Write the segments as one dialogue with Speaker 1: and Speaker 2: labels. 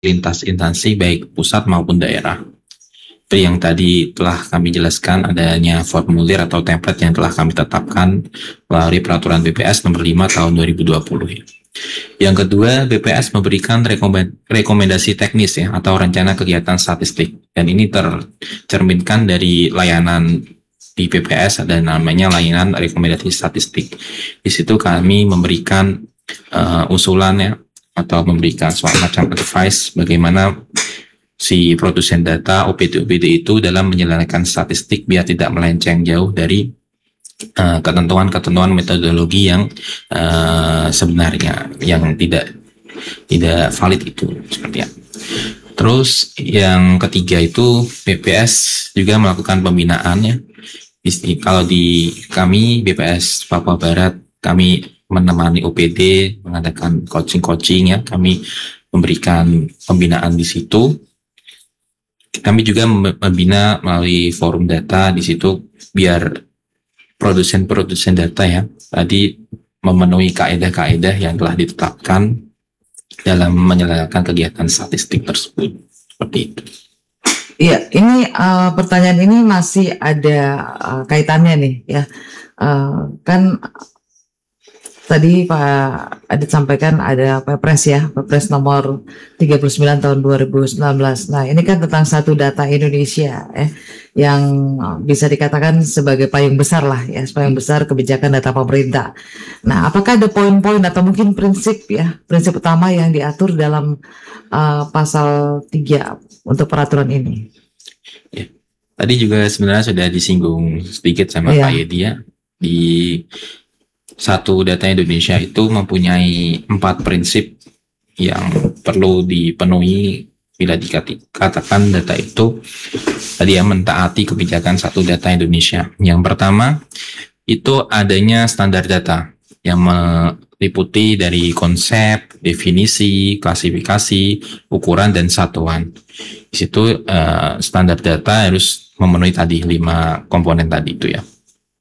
Speaker 1: lintas instansi baik pusat maupun daerah. Seperti yang tadi telah kami jelaskan, adanya formulir atau template yang telah kami tetapkan melalui peraturan BPS nomor 5 tahun 2020. Yang kedua, BPS memberikan rekomendasi teknis ya atau rencana kegiatan statistik, dan ini tercerminkan dari layanan di BPS ada namanya layanan rekomendasi statistik. Di situ kami memberikan usulan ya atau memberikan semacam advice bagaimana si produsen data OPD itu dalam menjalankan statistik biar tidak melenceng jauh dari ketentuan-ketentuan metodologi yang sebenarnya yang tidak valid itu seperti itu. Terus yang ketiga itu BPS juga melakukan pembinaan ya. Kalau di kami BPS Papua Barat, kami menemani OPD mengadakan coaching ya, kami memberikan pembinaan di situ. Kami juga membina melalui forum data di situ biar produsen data ya tadi memenuhi kaedah-kaedah yang telah ditetapkan dalam menjalankan kegiatan statistik tersebut. Seperti itu.
Speaker 2: Iya, ini pertanyaan ini masih ada kaitannya nih ya. Kan tadi Pak Adit sampaikan ada Perpres ya, Perpres nomor 39 tahun 2019. Nah, ini kan tentang satu data Indonesia yang bisa dikatakan sebagai payung besar lah ya, payung besar kebijakan data pemerintah. Nah, apakah ada poin-poin atau mungkin prinsip utama yang diatur dalam pasal 3 untuk peraturan ini?
Speaker 1: Ya. Tadi juga sebenarnya sudah disinggung sedikit sama Pak Yedi ya, di satu data Indonesia itu mempunyai 4 prinsip yang perlu dipenuhi bila dikatakan data itu tadi ya mentaati kebijakan satu data Indonesia. Yang pertama itu adanya standar data yang meliputi dari konsep, definisi, klasifikasi, ukuran, dan satuan. Di situ standar data harus memenuhi tadi 5 komponen tadi itu ya.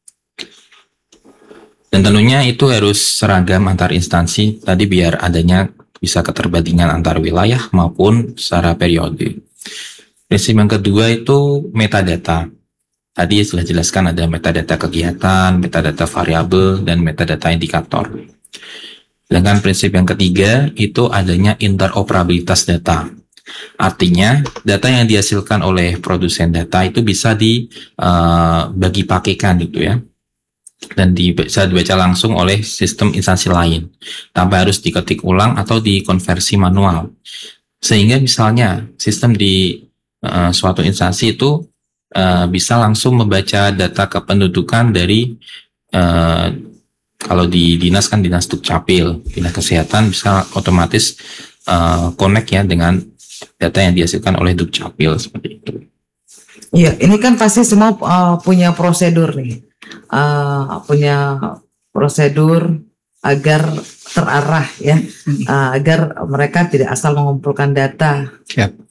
Speaker 1: Dan tentunya itu harus seragam antar instansi tadi biar adanya bisa keterbandingan antar wilayah maupun secara periode. Prinsip yang kedua itu metadata. Tadi sudah jelaskan ada metadata kegiatan, metadata variabel, dan metadata indikator. Sedangkan prinsip yang ketiga itu adanya interoperabilitas data. Artinya data yang dihasilkan oleh produsen data itu bisa dibagi pakaikan gitu ya. Dan bisa dibaca langsung oleh sistem instansi lain tanpa harus diketik ulang atau dikonversi manual, sehingga misalnya sistem di suatu instansi itu bisa langsung membaca data kependudukan dari kalau di dinas kan dinas Dukcapil, dinas kesehatan bisa otomatis connect ya dengan data yang dihasilkan oleh Dukcapil seperti itu.
Speaker 2: Iya, ini kan pasti semua punya prosedur nih. Punya prosedur agar terarah ya, agar mereka tidak asal mengumpulkan data